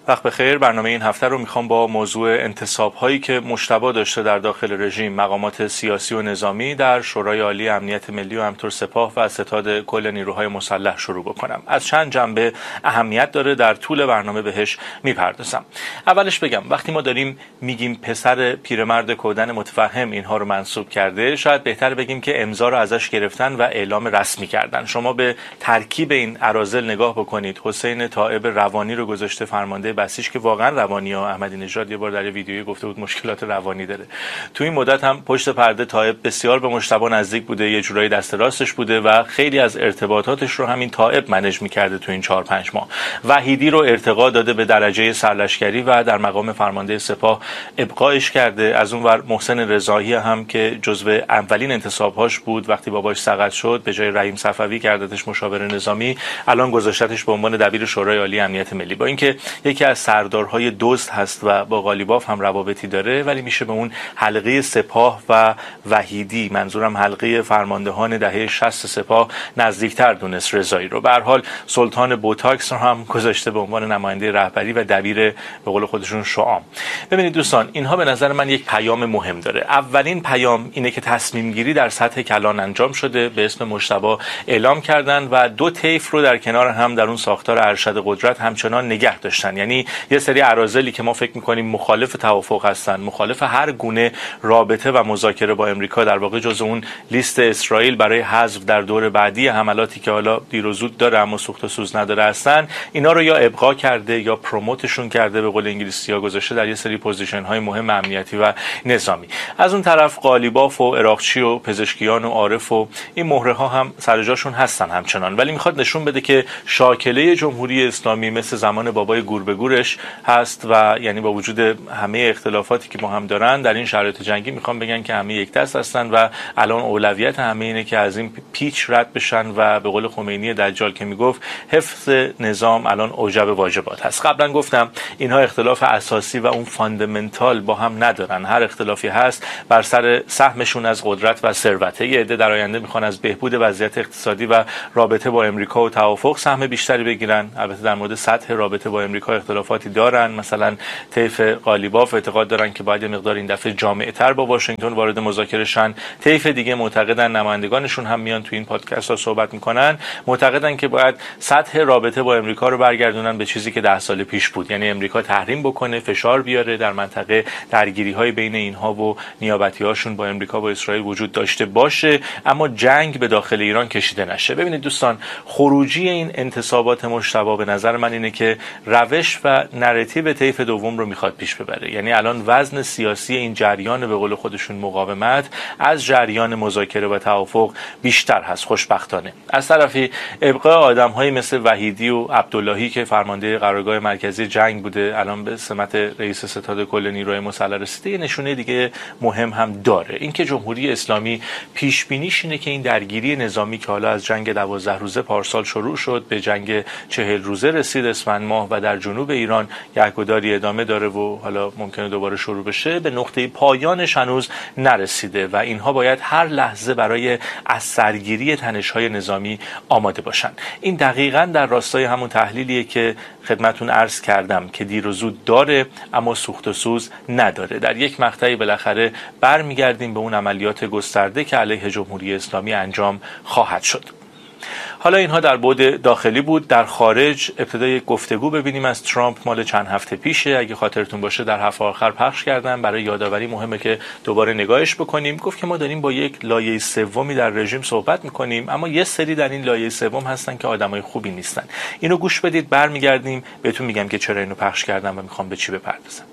وقت بخیر. برنامه این هفته رو میخوام با موضوع انتصاب‌هایی که مجتبی داشته در داخل رژیم مقامات سیاسی و نظامی در شورای عالی امنیت ملی و همینطور سپاه و ستاد کل نیروهای مسلح شروع بکنم. از چند جنبه اهمیت داره، در طول برنامه بهش میپردازم. اولش بگم وقتی ما داریم میگیم پسر پیرمرد کودن متفهم اینها رو منسوب کرده، شاید بهتر بگیم که امضا رو ازش گرفتن و اعلام رسمی کردن. شما به ترکیب این اراذل نگاه بکنید. حسین تائب روانی رو گذاشته فرمانده بسیج که واقعا روانی ها. احمدی نژاد یه بار در یه ویدیویی گفته بود مشکلات روانی داره. تو این مدت هم پشت پرده تائب بسیار به مجتبی نزدیک بوده، یه جورایی دست راستش بوده و خیلی از ارتباطاتش رو همین تائب منیج می‌کرده تو این 4-5 ماه. وحیدی رو ارتقا داده به درجه سرلشکری و در مقام فرمانده سپاه ابقاش کرده. از اون ور محسن رضایی هم که جزو اولین انتصاب‌هاش بود وقتی باباش سقط شد، به جای رحیم صفوی کردتش مشاور نظامی، الان گذاشتش به عنوان دبیر شورای عالی امنیت ملی. با اینکه یکی از سردارهای دزد هست و با قالیباف هم روابطی داره، ولی میشه به اون حلقه سپاه و وحیدی، منظورم حلقه فرماندهان دهه 60 سپاه، نزدیکتر دونست رضایی رو. به هر حال سلطان بوتاکس رو هم گذاشته به عنوان نماینده رهبری و دبیر به قول خودشون شعام. ببینید دوستان، اینها به نظر من یک پیام مهم داره. اولین پیام اینه که تصمیم گیری در سطح کلان انجام شده، به اسم مجتبی اعلام کردن و دو طیف رو در کنار هم در اون ساختار ارشد قدرت همچنان نگه داشتن. یعنی یه سری اراذلی که ما فکر می‌کنیم مخالف توافق هستن، مخالف هر گونه رابطه و مذاکره با امریکا، در واقع جز اون لیست اسرائیل برای حذف در دور بعدی حملاتی که حالا دیر و زود داره اما سوخت و سوز نداره هستن، اینا رو یا ابقا کرده یا پروموتشون کرده، به قول انگلیسی‌ها گذاشته در یه سری پوزیشن‌های مهم امنیتی و نظامی. از اون طرف قالیباف و عراقچی و پزشکیان و عارف و این مهره‌ها هم سر جاشون هستن همچنان، ولی میخواد نشون بده که شاکله جمهوری اسلامی مثل زمان بابای گور به گورش هست و یعنی با وجود همه اختلافاتی که ما هم دارن در این شرایط جنگی میخوام بگن که همه یک دست هستن و الان اولویت همه اینه که از این پیچ رد بشن و به قول خمینی دجال که میگفت حفظ نظام الان اوجب واجبات هست. قبلا گفتم اینها اختلاف اساسی و اون فاندامنتال با هم ندارن. هر اختلافی هست بر سر سهمشون از قدرت و ثروت. یه عده در آینده میخوان از بهبود وضعیت اقتصادی و رابطه با امریکا و توافق سهم بیشتری بگیرن. البته در مورد سطح رابطه با امریکا اختلافاتی دارن. مثلا طیف قالیباف اعتقاد دارن که باید مقدار این دفعه جامع‌تر با واشنگتن وارد مذاکره شن. طیف دیگه معتقدن، نمایندگانشون هم میان تو این پادکست ها صحبت میکنن، معتقدن که باید سطح رابطه با امریکا رو برگردونن به چیزی که 10 سال پیش بود. یعنی امریکا تحریم بکنه، فشار بیاره در منطقه، درگیری‌های بین اینها و نیابتی‌هاشون با امریکا و اسرائیل وجود داشته باشه، اما جنگ به داخل ایران کشیده نشه. ببینید دوستان، خروجی این انتصابات مجتبی به نظر من اینه که روش و نراتیو طیف دوم رو میخواد پیش ببره. یعنی الان وزن سیاسی این جریان به قول خودشون مقاومت از جریان مذاکره و توافق بیشتر هست خوشبختانه. از طرفی ابقاء آدم‌هایی مثل وحیدی و عبداللهی که فرمانده قرارگاه مرکزی جنگ بوده الان به سمت رئیس ستاد کل نیروهای مسلح رسیده، یه نشونه دیگه مهم هم داره. اینکه جمهوری اسلامی پیش بینیش اینه که این درگیری نظامی که حالا از جنگ 12 روزه پارسال شروع شد به جنگ 40 روزه رسید اسفند ماه و در جنوب ایران گهگداری ادامه داره و حالا ممکنه دوباره شروع بشه، به نقطه پایانش هنوز نرسیده و اینها باید هر لحظه برای از سرگیری تنش‌های نظامی آماده باشن. این دقیقاً در راستای همون تحلیلیه که خدمتون عرض کردم که دیر و زود داره اما سوخت و سوز نداره. در یک مقطعی بالاخره برمیگردیم به اون عملیات گسترده که علیه جمهوری اسلامی انجام خواهد شد. حالا اینها در بعد داخلی بود. در خارج ابتدای گفتگو ببینیم از ترامپ مال چند هفته پیشه. اگه خاطرتون باشه در هفته آخر پخش کردم، برای یادآوری مهمه که دوباره نگاهش بکنیم. گفت که ما داریم با یک لایه سومی در رژیم صحبت میکنیم، اما یه سری در این لایه سوم هستن که آدمای خوبی نیستن. اینو گوش بدید، برمیگردیم بهتون میگم که چرا اینو پخش کردم و میخوام به چی بپردازم.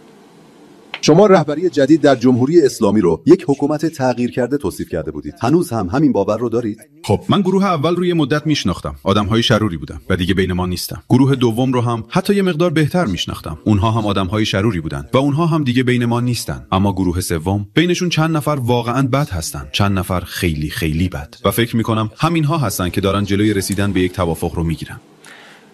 شما رهبری جدید در جمهوری اسلامی رو یک حکومت تغییر کرده توصیف کرده بودید. هنوز هم همین باور رو دارید؟ خب من گروه اول رو یه مدت میشناختم، آدم‌های شروری بودن و دیگه بین ما نیستن. گروه دوم رو هم حتی یه مقدار بهتر میشناختم، اونها هم آدم‌های شروری بودن و اونها هم دیگه بین ما نیستن. اما گروه سوم، بینشون چند نفر واقعاً بد هستن، چند نفر خیلی خیلی بد و فکر می‌کنم همین‌ها هستن که دارن جلوی رسیدن به یک توافق رو میگیرن.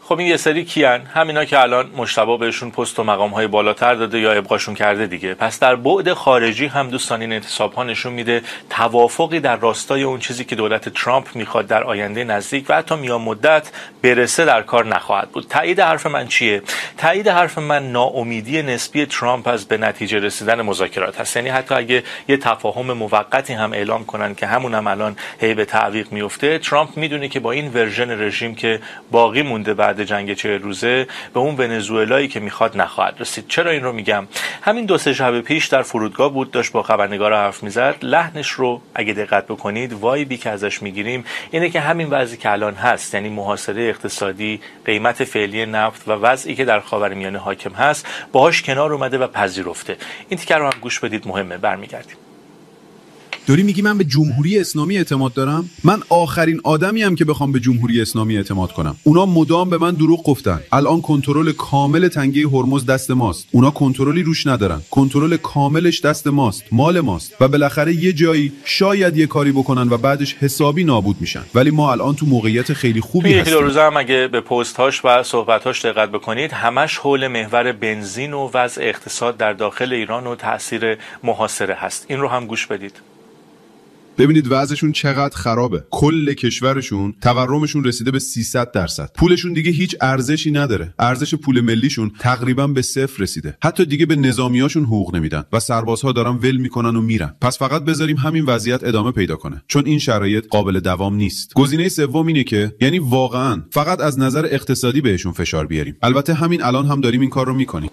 خب این یه سری کیان؟ همینا که الان مجتبی بهشون پست و مقام‌های بالاتر داده یا ابقاشون کرده دیگه. پس در بعد خارجی هم دوستان این انتصاب‌ها نشون میده توافقی در راستای اون چیزی که دولت ترامپ میخواد در آینده نزدیک و حتی میان مدت برسه در کار نخواهد بود. تایید حرف من چیه؟ تایید حرف من ناامیدی نسبی ترامپ از به نتیجه رسیدن مذاکرات هست. یعنی حتی اگه یه تفاهم موقتی هم اعلام کنن که همون هم الان هی به تعویق میفته، ترامپ میدونه که با این ورژن رژیم که باقی مونده بعد جنگ 40 روزه به اون ونزوئلایی که میخواد نخواهد رسید. چرا این رو میگم؟ همین 2-3 شب پیش در فرودگاه بود، داشت با خبرنگارا حرف میزد. لحنش رو اگه دقت بکنید، وایبی که ازش میگیریم اینه که همین وضعی که الان هست، یعنی محاصره اقتصادی، قیمت فعلی نفت و وضعی که در خاورمیانه حاکم هست، باهاش کنار اومده و پذیرفته. این تیکر رو هم گوش بدید، مهمه. برمیگردیم. داری میگی من به جمهوری اسلامی اعتماد دارم؟ من آخرین آدمیم که بخوام به جمهوری اسلامی اعتماد کنم. اونا مدام به من دروغ گفتن. الان کنترل کامل تنگه هرمز دست ماست. اونا کنترلی روش ندارن. کنترل کاملش دست ماست، مال ماست. و بالاخره یه جایی شاید یه کاری بکنن و بعدش حسابی نابود میشن. ولی ما الان تو موقعیت خیلی خوبی هستیم. یکی روزه هم اگه به پست‌هاش و صحبت‌هاش دقت بکنید، همش حول محور بنزین و وضع اقتصاد در داخل ایران و تاثیر محاصره هست. این رو هم گوش بدید. ببینید وضعشون چقدر خرابه. کل کشورشون تورمشون رسیده به 300%. پولشون دیگه هیچ ارزشی نداره. ارزش پول ملیشون تقریبا به 0 رسیده. حتی دیگه به نظامیاشون حقوق نمیدن و سربازها دارن ول میکنن و میرن. پس فقط بذاریم همین وضعیت ادامه پیدا کنه، چون این شرایط قابل دوام نیست. گزینه سوم اینه که یعنی واقعا فقط از نظر اقتصادی بهشون فشار بیاریم. البته همین الان هم داریم این کار رو میکنیم.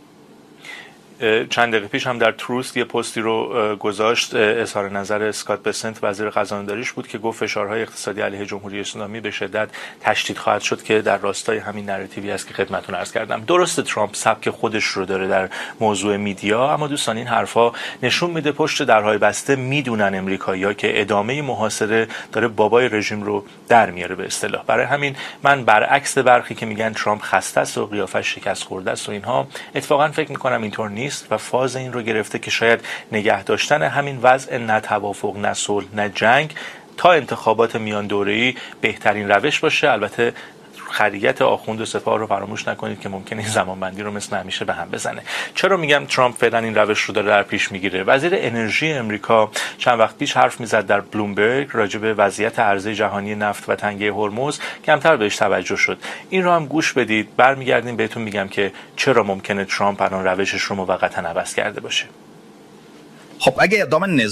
چند دقیقه پیش هم در تروست یه پستی رو گذاشت، اظهار نظر اسکات بسنت وزیر خزانه‌داریش بود که گفت فشارهای اقتصادی علیه جمهوری اسلامی به شدت تشدید خواهد شد که در راستای همین نراتیوی است که خدمتتون عرض کردم. درسته ترامپ سبک خودش رو داره در موضوع میدیا، اما دوستان این حرفا نشون میده پشت درهای بسته میدونن امریکایی‌ها که ادامه محاصره داره بابای رژیم رو در میاره به اصطلاح. برای همین من برعکس برخی که میگن ترامپ خسته است و قیافش شکست خورده است و اینها، اتفاقا فکر میکنم اینطور نیست و فاز این رو گرفته که شاید نگه داشتن همین وضع نه توافق، نه صلح، نه جنگ تا انتخابات میان دوره‌ای بهترین روش باشه. البته خریت آخوند و سپاه رو فراموش نکنید که ممکنه این زمانبندی رو مثل همیشه به هم بزنه. چرا میگم ترامپ فعلا این روش رو داره در پیش میگیره؟ وزیر انرژی امریکا چند وقت پیش حرف میزد در بلومبرگ راجع به وضعیت عرضه جهانی نفت و تنگه هرمز، کمتر بهش توجه شد. این رو هم گوش بدید، برمیگردیم بهتون میگم که چرا ممکنه ترامپ الان روشش رو موقتا عوض کرده باشه. خب اگه اقدام